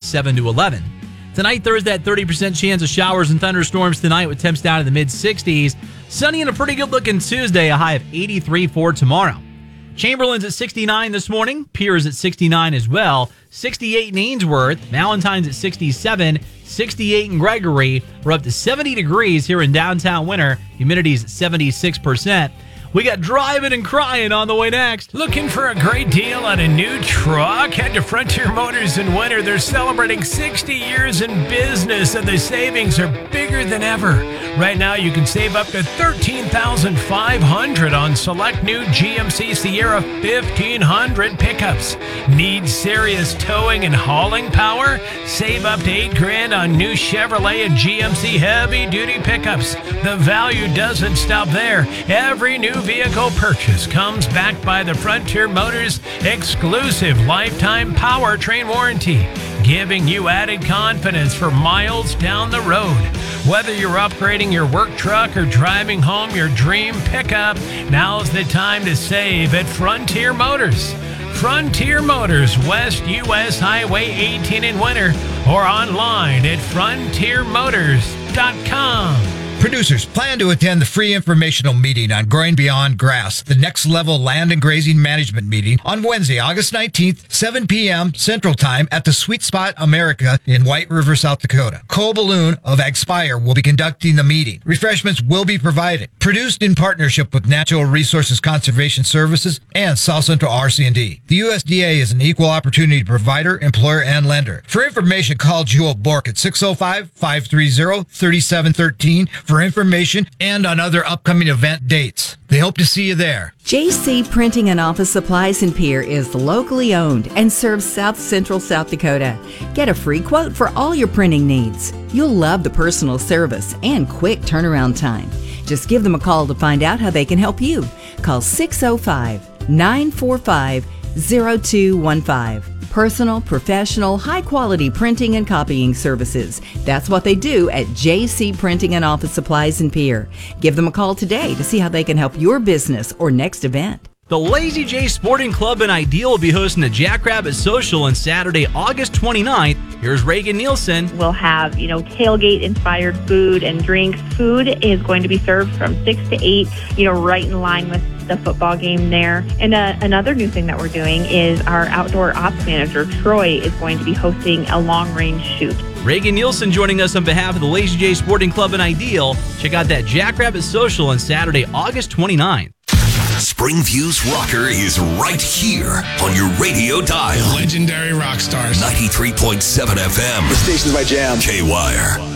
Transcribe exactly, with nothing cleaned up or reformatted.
seven to eleven. Tonight, Thursday, at thirty percent chance of showers and thunderstorms tonight with temps down in the mid-sixties. Sunny and a pretty good-looking Tuesday, a high of eighty-three for tomorrow. Chamberlain's at sixty-nine this morning. Pierce at sixty-nine as well. sixty-eight in Ainsworth. Valentine's at sixty-seven. sixty-eight in Gregory. We're up to seventy degrees here in downtown Winter. Humidity's at seventy-six percent. We got driving and crying on the way next. Looking for a great deal on a new truck? Head to Frontier Motors in Winter. They're celebrating sixty years in business, and the savings are bigger than ever. Right now, you can save up to thirteen thousand five hundred dollars on select new G M C Sierra fifteen hundred pickups. Need serious towing and hauling power? Save up to eight grand on new Chevrolet and G M C heavy-duty pickups. The value doesn't stop there. Every new vehicle purchase comes backed by the Frontier Motors exclusive lifetime powertrain warranty, giving you added confidence for miles down the road. Whether you're upgrading your work truck or driving home your dream pickup, now's the time to save at Frontier Motors. Frontier Motors, West U S Highway eighteen in Winter, or online at frontier motors dot com. Producers plan to attend the free informational meeting on Growing Beyond Grass, the next level land and grazing management meeting on Wednesday, August nineteenth, seven p.m. Central Time at the Sweet Spot America in White River, South Dakota. Cole Balloon of Agspire will be conducting the meeting. Refreshments will be provided. Produced in partnership with Natural Resources Conservation Services and South Central R C and D. The U S D A is an equal opportunity provider, employer, and lender. For information, call Jewel Bork at six oh five, five three zero, three seven one three for information and on other upcoming event dates. They hope to see you there. J C Printing and Office Supplies in Pierre is locally owned and serves South Central South Dakota. Get a free quote for all your printing needs. You'll love the personal service and quick turnaround time. Just give them a call to find out how they can help you. Call six oh five, nine four five, oh two one five. Personal, professional, high-quality printing and copying services. That's what they do at J C Printing and Office Supplies in Pierre. Give them a call today to see how they can help your business or next event. The Lazy J Sporting Club in Ideal will be hosting a Jackrabbit Social on Saturday, August twenty-ninth. Here's Reagan Nielsen. We'll have, you know, tailgate-inspired food and drinks. Food is going to be served from six to eight, you know, right in line with the football game there. And uh, another new thing that we're doing is our outdoor ops manager, Troy, is going to be hosting a long-range shoot. Reagan Nielsen joining us on behalf of the Lazy J Sporting Club in Ideal. Check out that Jackrabbit Social on Saturday, August twenty-ninth. Springview's rocker is right here on your radio dial. Legendary rock stars. ninety-three point seven F M. The station's my jam. K-Wire.